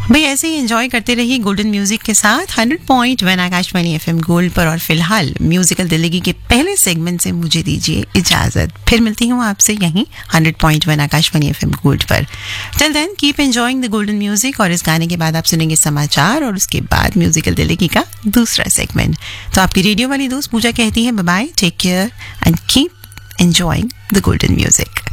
भाई ऐसे ही एंजॉय करते रहिए गोल्डन म्यूजिक के साथ 100.1 आकाशवाणी एफएम गोल्ड पर। और फिलहाल म्यूजिकल दिल्ली के पहले सेगमेंट से मुझे दीजिए इजाजत, फिर मिलती हूँ आपसे यहीं 100.1 आकाशवाणी एफएम गोल्ड पर। Till then keep enjoying the golden music. और इस गाने के बाद आप सुनेंगे समाचार और उसके बाद म्यूजिकल दिल्ली का दूसरा सेगमेंट। तो आपकी रेडियो वाली दोस्त पूजा कहती है bye bye, take care and keep enjoying the golden music.